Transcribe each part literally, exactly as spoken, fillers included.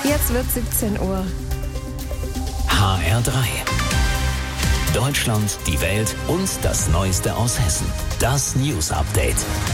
Jetzt wird siebzehn Uhr. H R drei. Deutschland, die Welt und das Neueste aus Hessen. Das News Update.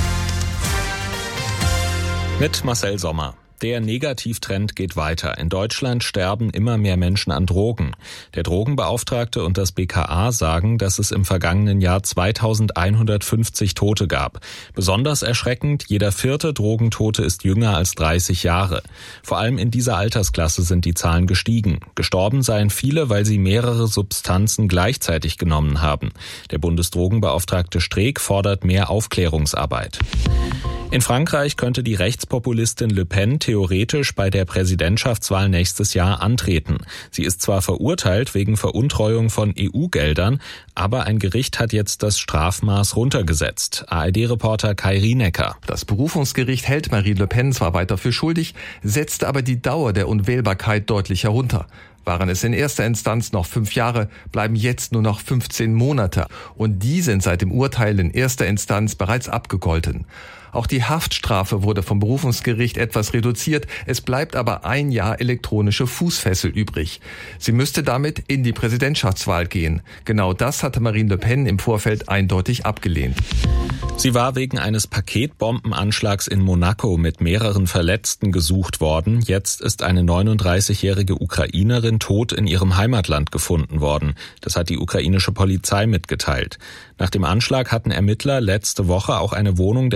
Mit Marcel Sommer. Der Negativtrend geht weiter. In Deutschland sterben immer mehr Menschen an Drogen. Der Drogenbeauftragte und das B K A sagen, dass es im vergangenen Jahr zweitausendeinhundertfünfzig Tote gab. Besonders erschreckend, jeder vierte Drogentote ist jünger als dreißig Jahre. Vor allem in dieser Altersklasse sind die Zahlen gestiegen. Gestorben seien viele, weil sie mehrere Substanzen gleichzeitig genommen haben. Der Bundesdrogenbeauftragte Streeck fordert mehr Aufklärungsarbeit. In Frankreich könnte die Rechtspopulistin Le Pen theoretisch bei der Präsidentschaftswahl nächstes Jahr antreten. Sie ist zwar verurteilt wegen Veruntreuung von E U-Geldern, aber ein Gericht hat jetzt das Strafmaß runtergesetzt. A R D-Reporter Kai Rienecker. Das Berufungsgericht hält Marine Le Pen zwar weiter für schuldig, setzt aber die Dauer der Unwählbarkeit deutlich herunter. Waren es in erster Instanz noch fünf Jahre, bleiben jetzt nur noch fünfzehn Monate. Und die sind seit dem Urteil in erster Instanz bereits abgegolten. Auch die Haftstrafe wurde vom Berufungsgericht etwas reduziert. Es bleibt aber ein Jahr elektronische Fußfessel übrig. Sie müsste damit in die Präsidentschaftswahl gehen. Genau das hatte Marine Le Pen im Vorfeld eindeutig abgelehnt. Sie war wegen eines Paketbombenanschlags in Monaco mit mehreren Verletzten gesucht worden. Jetzt ist eine neununddreißigjährige Ukrainerin tot in ihrem Heimatland gefunden worden. Das hat die ukrainische Polizei mitgeteilt. Nach dem Anschlag hatten Ermittler letzte Woche auch eine Wohnung